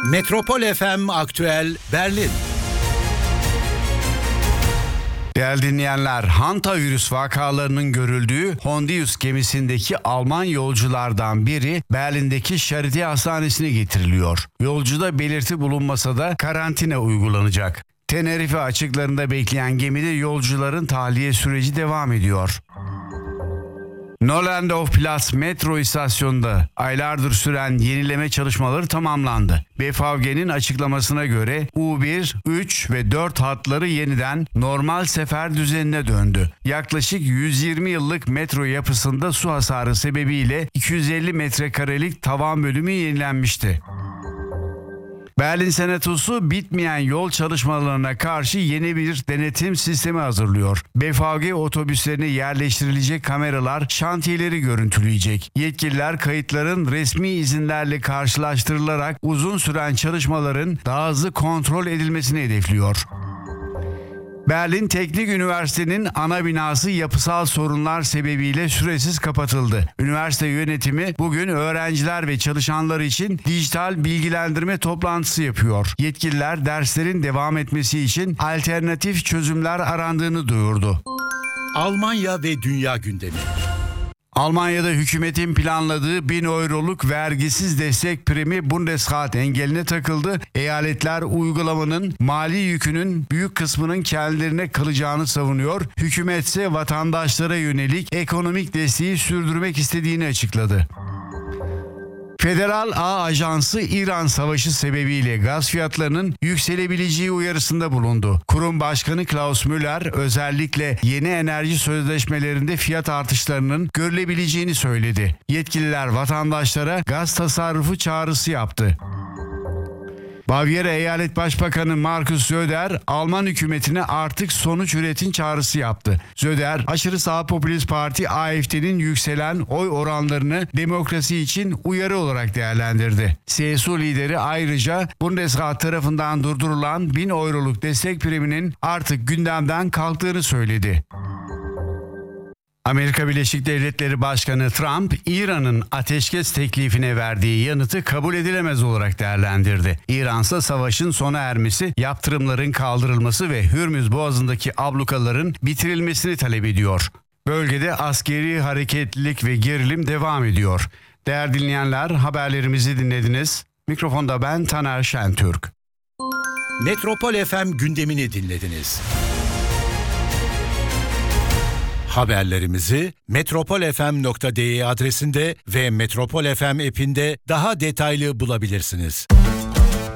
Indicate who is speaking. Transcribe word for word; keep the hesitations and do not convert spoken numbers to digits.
Speaker 1: Metropol F M Aktüel Berlin.
Speaker 2: Değerli dinleyenler, hantavirüs vakalarının görüldüğü Hondius gemisindeki Alman yolculardan biri Berlin'deki Charité Hastanesi'ne getiriliyor. Yolcuda belirti bulunmasa da karantina uygulanacak. Tenerife açıklarında bekleyen gemide yolcuların tahliye süreci devam ediyor. Nollendorfplatz metro istasyonunda aylardır süren yenileme çalışmaları tamamlandı. B V G'nin açıklamasına göre U bir, üç ve dört hatları yeniden normal sefer düzenine döndü. Yaklaşık yüz yirmi yıllık metro yapısında su hasarı sebebiyle iki yüz elli metrekarelik tavan bölümü yenilenmişti. Berlin Senatosu bitmeyen yol çalışmalarına karşı yeni bir denetim sistemi hazırlıyor. B V G otobüslerine yerleştirilecek kameralar şantiyeleri görüntüleyecek. Yetkililer kayıtların resmi izinlerle karşılaştırılarak uzun süren çalışmaların daha hızlı kontrol edilmesini hedefliyor. Berlin Teknik Üniversitesi'nin ana binası yapısal sorunlar sebebiyle süresiz kapatıldı. Üniversite yönetimi bugün öğrenciler ve çalışanlar için dijital bilgilendirme toplantısı yapıyor. Yetkililer derslerin devam etmesi için alternatif çözümler arandığını duyurdu.
Speaker 1: Almanya ve dünya gündemi.
Speaker 2: Almanya'da hükümetin planladığı bin euroluk vergisiz destek primi Bundesrat engeline takıldı. Eyaletler uygulamanın mali yükünün büyük kısmının kendilerine kalacağını savunuyor. Hükümetse vatandaşlara yönelik ekonomik desteği sürdürmek istediğini açıkladı. Federal Ağ Ajansı İran Savaşı sebebiyle gaz fiyatlarının yükselebileceği uyarısında bulundu. Kurum Başkanı Klaus Müller özellikle yeni enerji sözleşmelerinde fiyat artışlarının görülebileceğini söyledi. Yetkililer vatandaşlara gaz tasarrufu çağrısı yaptı. Bavyera Eyalet Başbakanı Markus Söder, Alman hükümetine artık sonuç üretin çağrısı yaptı. Söder, aşırı sağ popülist parti A F D'nin yükselen oy oranlarını demokrasi için uyarı olarak değerlendirdi. C S U lideri ayrıca Bundesrat tarafından durdurulan bin euroluk destek priminin artık gündemden kalktığını söyledi. Amerika Birleşik Devletleri Başkanı Trump, İran'ın ateşkes teklifine verdiği yanıtı kabul edilemez olarak değerlendirdi. İran'sa savaşın sona ermesi, yaptırımların kaldırılması ve Hürmüz Boğazı'ndaki ablukaların bitirilmesini talep ediyor. Bölgede askeri hareketlilik ve gerilim devam ediyor. Değerli dinleyenler, haberlerimizi dinlediniz. Mikrofonda ben Taner Şentürk.
Speaker 1: Metropol F M gündemini dinlediniz. Haberlerimizi metropol f m nokta d e adresinde ve Metropol F M app'inde daha detaylı bulabilirsiniz.